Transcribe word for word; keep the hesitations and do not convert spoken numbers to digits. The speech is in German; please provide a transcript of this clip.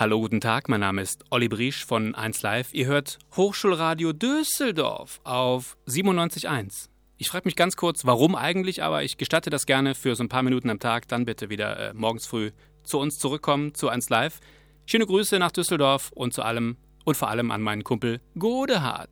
Hallo, guten Tag, mein Name ist Olli Briesch von eins Live. Ihr hört Hochschulradio Düsseldorf auf siebenundneunzig Komma eins. Ich frage mich ganz kurz, warum eigentlich, aber ich gestatte das gerne für so ein paar Minuten am Tag. Dann bitte wieder äh, morgens früh zu uns zurückkommen, zu eins Live. Schöne Grüße nach Düsseldorf und zu allem und vor allem an meinen Kumpel Godehard.